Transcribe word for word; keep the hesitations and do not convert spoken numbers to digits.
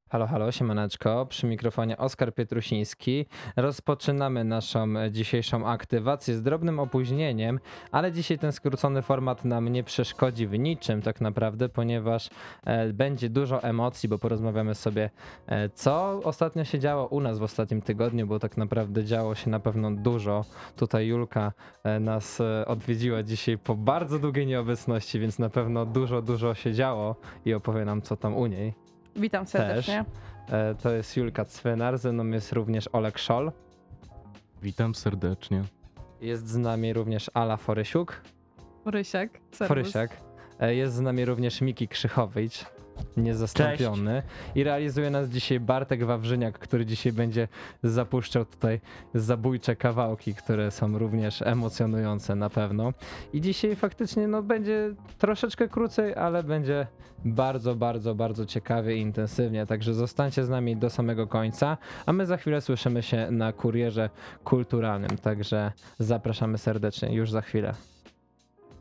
Halo, halo, siemaneczko, przy mikrofonie Oskar Pietrusiński. Rozpoczynamy naszą dzisiejszą aktywację z drobnym opóźnieniem, ale dzisiaj ten skrócony format nam nie przeszkodzi w niczym tak naprawdę, ponieważ e, będzie dużo emocji, bo porozmawiamy sobie, e, co ostatnio się działo u nas w ostatnim tygodniu, bo tak naprawdę działo się na pewno dużo. Tutaj Julka e, nas e, odwiedziła dzisiaj po bardzo długiej nieobecności, więc na pewno dużo, dużo się działo i opowie nam, co tam u niej. Witam Też. serdecznie. E, To jest Julka Cwynar, ze mną jest również Olek Szol. Witam serdecznie. Jest z nami również Ala Forysiuk. Rysiek, serwus. Forysiak. E, Jest z nami również Miki Krzychowicz, niezastąpiony. I realizuje nas dzisiaj Bartek Wawrzyniak, który dzisiaj będzie zapuszczał tutaj zabójcze kawałki, które są również emocjonujące na pewno. I dzisiaj faktycznie no, będzie troszeczkę krócej, ale będzie bardzo, bardzo, bardzo ciekawie i intensywnie. Także zostańcie z nami do samego końca, a my za chwilę słyszymy się na Kurierze Kulturalnym. Także zapraszamy serdecznie już za chwilę.